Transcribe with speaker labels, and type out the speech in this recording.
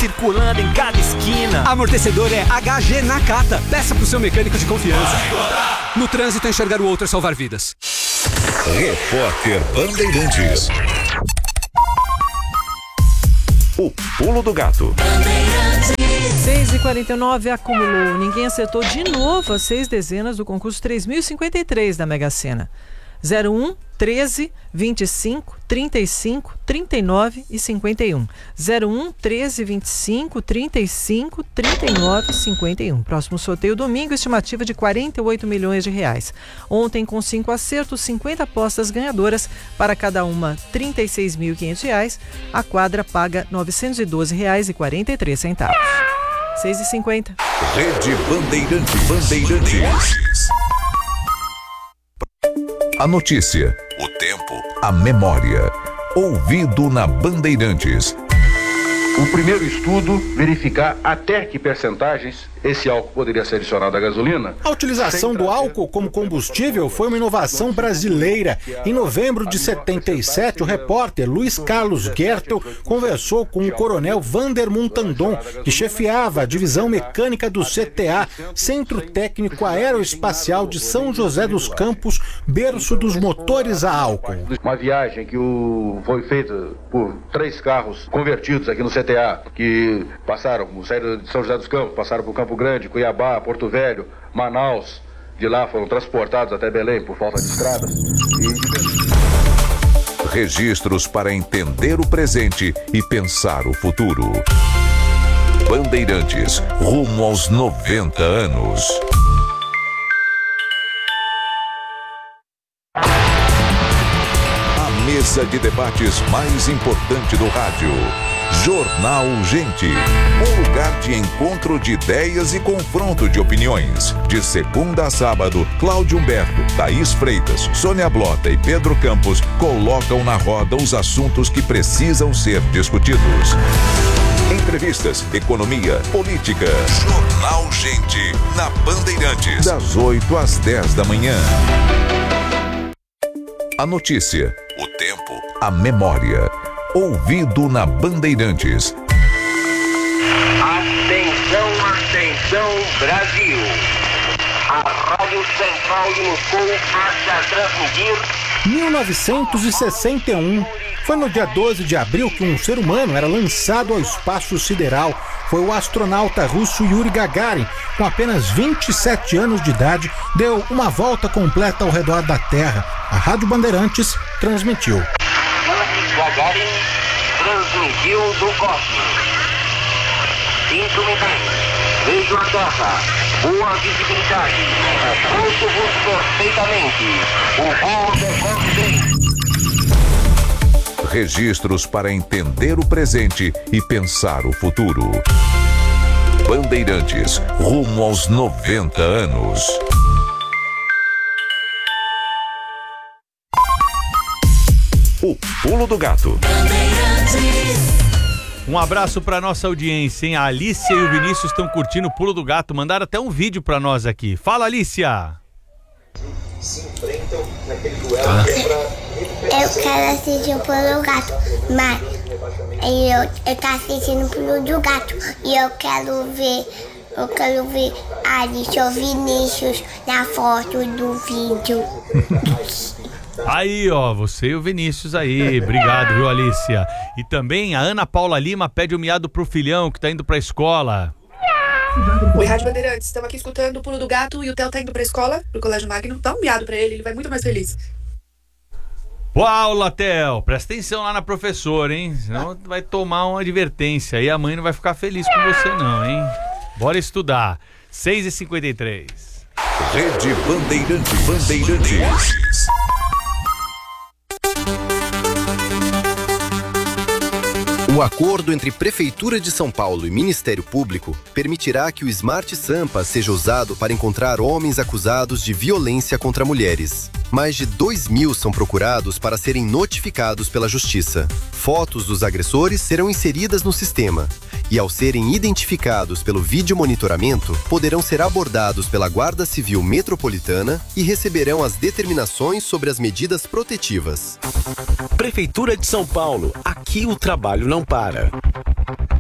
Speaker 1: circulando em cada esquina.
Speaker 2: Amortecedor é HG Nakata. Peça pro seu mecânico de confiança. No trânsito, enxergar o outro é salvar vidas.
Speaker 3: Repórter Bandeirantes. O Pulo do Gato.
Speaker 4: 6h49 acumulou. Ninguém acertou de novo as 6 dezenas do concurso 3053 da Mega Sena. 01, 13, 25, 35, 39 e 51. 01, 13, 25, 35, 39 e 51. Próximo sorteio domingo, estimativa de 48 milhões de reais. Ontem, com 5 acertos, 50 apostas ganhadoras, para cada uma R$ 36.500. A quadra paga R$ 912,43. 6h50.
Speaker 3: Rede Bandeirantes. A notícia, o tempo, a memória. Ouvido na Bandeirantes.
Speaker 5: O primeiro estudo verificar até que percentagens esse álcool poderia ser adicionado à gasolina.
Speaker 6: A utilização do álcool como combustível foi uma inovação brasileira. Em novembro de 77, o repórter Luiz Carlos Gertel conversou com o coronel Vander Montandon, que chefiava a divisão mecânica do CTA, Centro Técnico Aeroespacial de São José dos Campos, berço dos motores a álcool.
Speaker 5: Uma viagem que foi feita por 3 carros convertidos aqui no CTA, que saíram de São José dos Campos, passaram por Campo Grande, Cuiabá, Porto Velho, Manaus. De lá foram transportados até Belém por falta de estradas.
Speaker 3: Registros para entender o presente e pensar o futuro. Bandeirantes, rumo aos 90 anos. A mesa de debates mais importante do rádio. Jornal Gente, um lugar de encontro de ideias e confronto de opiniões. De segunda a sábado, Cláudio Humberto, Thaís Freitas, Sônia Blota e Pedro Campos colocam na roda os assuntos que precisam ser discutidos. Entrevistas, economia, política. Jornal Gente, na Bandeirantes, das 8 às 10 da manhã. A notícia, o tempo, a memória. Ouvido na Bandeirantes.
Speaker 7: Atenção, Brasil. A Rádio Central de Moscou passa a transmitir.
Speaker 6: 1961. Foi no dia 12 de abril que um ser humano era lançado ao espaço sideral. Foi o astronauta russo Yuri Gagarin, com apenas 27 anos de idade, deu uma volta completa ao redor da Terra. A Rádio Bandeirantes transmitiu.
Speaker 7: Gagarin transmitiu do cosmos. Sinto bem, vejo a Terra, boa visibilidade, ouço-vos perfeitamente, o voo decorre bem.
Speaker 3: Registros para entender o presente e pensar o futuro. Bandeirantes, rumo aos 90 anos. O Pulo do Gato.
Speaker 8: Um abraço pra nossa audiência, hein? A Alicia e o Vinícius estão curtindo o Pulo do Gato. Mandaram até um vídeo pra nós aqui. Fala, Alicia!
Speaker 9: Eu quero assistir o Pulo do Gato, mas eu tô assistindo o Pulo do Gato e eu quero ver a Alicia e o Vinícius na foto do vídeo.
Speaker 8: Aí, ó, você e o Vinícius aí. Obrigado, viu, Alicia? E também a Ana Paula Lima pede um miado pro filhão que tá indo pra escola.
Speaker 10: Oi, Rádio Bandeirantes, estamos aqui escutando o Pulo do Gato e o Theo tá indo pra escola, pro Colégio Magno. Dá um miado pra ele vai muito mais feliz.
Speaker 8: Boa aula, Theo. Presta atenção lá na professora, hein? Senão vai tomar uma advertência e a mãe não vai ficar feliz com você não, hein? Bora estudar. 6h53.
Speaker 3: Rede Bandeirantes.
Speaker 11: O acordo entre Prefeitura de São Paulo e Ministério Público permitirá que o Smart Sampa seja usado para encontrar homens acusados de violência contra mulheres. Mais de 2.000 são procurados para serem notificados pela Justiça. Fotos dos agressores serão inseridas no sistema e, ao serem identificados pelo vídeo monitoramento, poderão ser abordados pela Guarda Civil Metropolitana e receberão as determinações sobre as medidas protetivas.
Speaker 12: Prefeitura de São Paulo. Aqui o trabalho não para.